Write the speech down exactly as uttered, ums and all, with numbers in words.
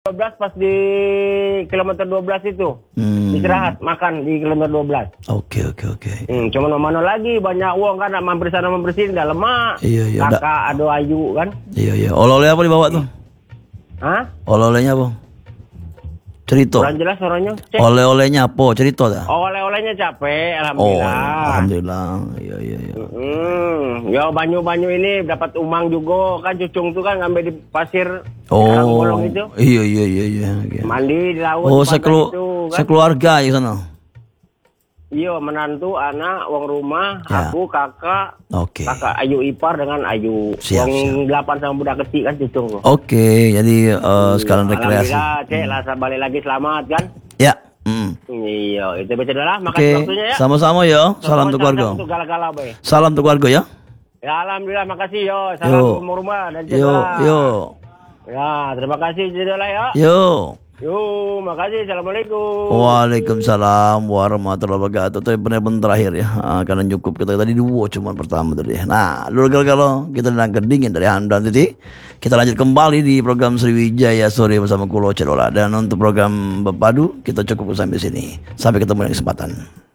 dua belas pas di kilometer dua belas itu. Hmm. Istirahat, makan di kilometer dua belas. Oke, oke, oke. Hmm, cuma mana lagi banyak uang kan, mampir sana mampir sini, dah lemak. Iya, iya. Kakak, ado ayu kan. Iya, iya. Oleh-oleh apa dibawa tuh? Hah? Oleh-olehnya apa? Cerita. Kurang jelas suaranya. Oleh-olehnya apa? Cerita dah. Oleh-olehnya capek, Oh, alhamdulillah. alhamdulillah. Iya, iya, iya. Hmm, ya banyu-banyu ini dapat umang juga kan, cucung tuh kan ngambil di pasir Oh, bolong itu. iya, iya, iya, iya. Mandi di laut. Oh, sekelu itu, kan? sekeluarga di sana. Iya, menantu, anak, uang rumah, Ya. aku, kakak, Oke. kakak Ayu ipar dengan Ayu. Siap, uang siap. delapan sama budak kecil kan cucung. Oke, jadi uh, sekalian rekreasi. Alhamdulillah, cek lah balik lagi selamat kan. Ya. Mm. Iya, itu baca dah lah. Oke, Makasih waktunya ya. sama-sama ya. Salam untuk keluarga. Untuk gala-gala, boy. Salam untuk keluarga ya. Ya, alhamdulillah, makasih yo. Salam Yo. umur rumah dan Yo, cedera. yo. Ya, terima kasih cedera ya. Yo. Yo, makasih. Assalamualaikum. Waalaikumsalam warahmatullahi wabarakatuh. Itu benar-benar terakhir ya. Ah, karena cukup kita tadi dua cuma pertama tadi. Nah, dulu kalau kita sedang kedingin dari Hamdan tadi, kita lanjut kembali di program Sriwijaya Sore bersama Kulo Cedola. Dan untuk program Bepadu kita cukup sampai sini. Sampai ketemu di kesempatan.